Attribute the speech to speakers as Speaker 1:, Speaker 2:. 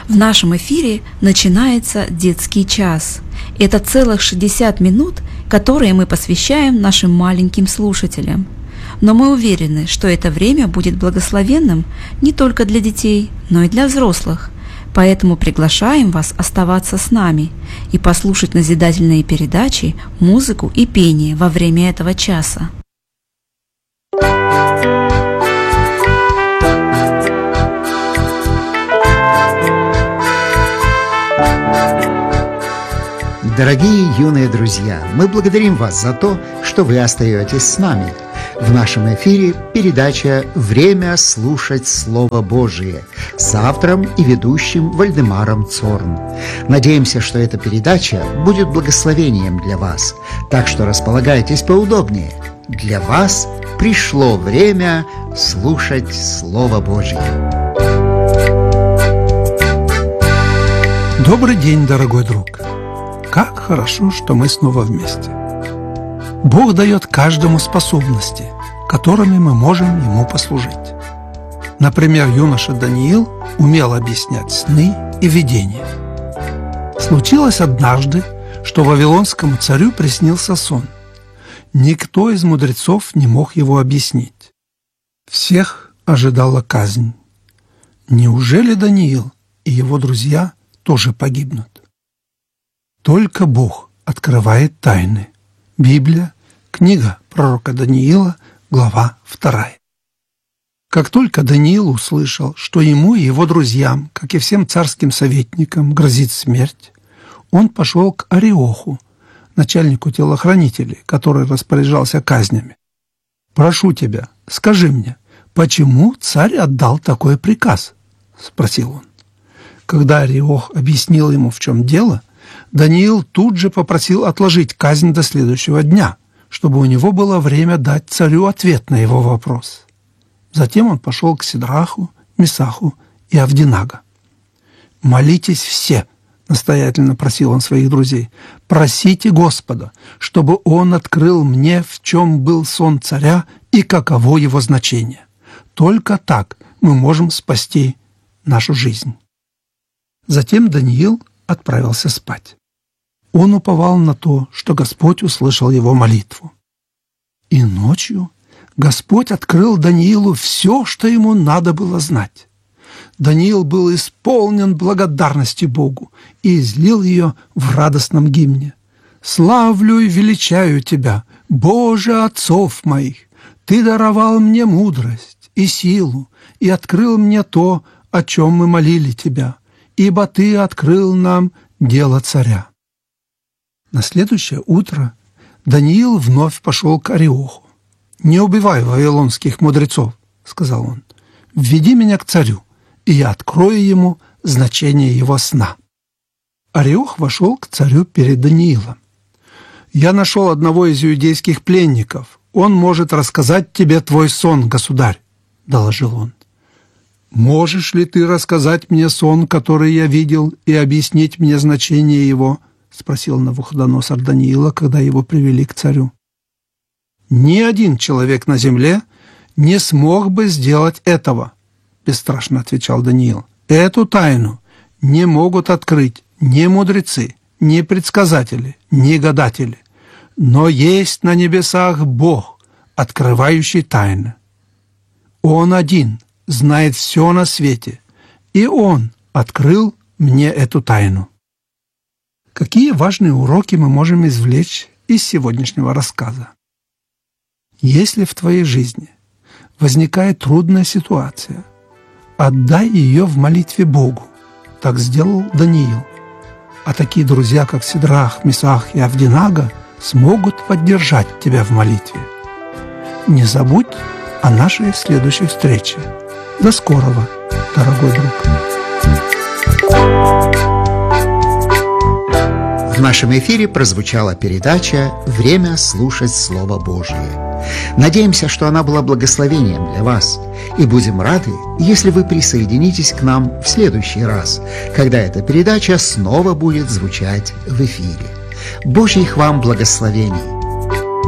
Speaker 1: В нашем эфире начинается детский час. Это целых 60 минут, которые мы посвящаем нашим маленьким слушателям. Но мы уверены, что это время будет благословенным не только для детей, но и для взрослых. Поэтому приглашаем вас оставаться с нами и послушать назидательные передачи, музыку и пение во время этого часа.
Speaker 2: Дорогие юные друзья, мы благодарим вас за то, что вы остаетесь с нами. В нашем эфире передача «Время слушать Слово Божие» с автором и ведущим Вальдемаром Цорн. Надеемся, что эта передача будет благословением для вас, так что располагайтесь поудобнее. Для вас пришло время слушать Слово Божие.
Speaker 3: Добрый день, дорогой друг! Как хорошо, что мы снова вместе. Бог дает каждому способности, которыми мы можем Ему послужить. Например, юноша Даниил умел объяснять сны и видения. Случилось однажды, что вавилонскому царю приснился сон. Никто из мудрецов не мог его объяснить. Всех ожидала казнь. Неужели Даниил и его друзья тоже погибнут? Только Бог открывает тайны. Библия, книга пророка Даниила, глава 2. Как только Даниил услышал, что ему и его друзьям, как и всем царским советникам, грозит смерть, он пошел к Ариоху, начальнику телохранителей, который распоряжался казнями. «Прошу тебя, скажи мне, почему царь отдал такой приказ?» – спросил он. Когда Ариох объяснил ему, в чем дело, Даниил тут же попросил отложить казнь до следующего дня, чтобы у него было время дать царю ответ на его вопрос. Затем он пошел к Сидраху, Месаху и Авденаго. «Молитесь все», — настоятельно просил он своих друзей, — «просите Господа, чтобы Он открыл мне, в чем был сон царя и каково его значение. Только так мы можем спасти нашу жизнь». Затем Даниил отправился спать. Он уповал на то, что Господь услышал его молитву. И ночью Господь открыл Даниилу все, что ему надо было знать. Даниил был исполнен благодарности Богу и излил ее в радостном гимне. «Славлю и величаю Тебя, Боже отцов моих! Ты даровал мне мудрость и силу и открыл мне то, о чем мы молили Тебя, ибо Ты открыл нам дело царя». На следующее утро Даниил вновь пошел к Ариоху. «Не убивай вавилонских мудрецов», — сказал он. «Введи меня к царю, и я открою ему значение его сна». Ариох вошел к царю перед Даниилом. «Я нашел одного из иудейских пленников. Он может рассказать тебе твой сон, государь», — доложил он. «Можешь ли ты рассказать мне сон, который я видел, и объяснить мне значение его?» — спросил Навуходоносор Даниила, когда его привели к царю. «Ни один человек на земле не смог бы сделать этого», — бесстрашно отвечал Даниил. «Эту тайну не могут открыть ни мудрецы, ни предсказатели, ни гадатели. Но есть на небесах Бог, открывающий тайны. Он один знает все на свете, и Он открыл мне эту тайну». Какие важные уроки мы можем извлечь из сегодняшнего рассказа? Если в твоей жизни возникает трудная ситуация, отдай ее в молитве Богу. Так сделал Даниил. А такие друзья, как Сидрах, Месах и Авденаго, смогут поддержать тебя в молитве. Не забудь о нашей следующей встрече. До скорого, дорогой друг.
Speaker 2: В нашем эфире прозвучала передача «Время слушать Слово Божие». Надеемся, что она была благословением для вас, и будем рады, если вы присоединитесь к нам в следующий раз, когда эта передача снова будет звучать в эфире. Божьих вам благословений!